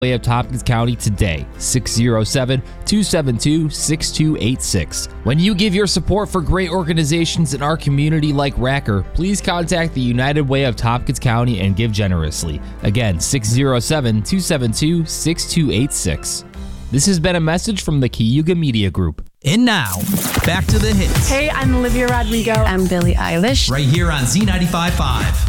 Way of Tompkins County today, 607-272-6286. When you give your support for great organizations in our community like Racker, please contact the United Way of Tompkins County and give generously. Again, 607-272-6286. This has been a message from the Cayuga Media Group. And now, back to the hits. Hey, I'm Olivia Rodrigo. I'm Billie Eilish. Right here on Z95.5.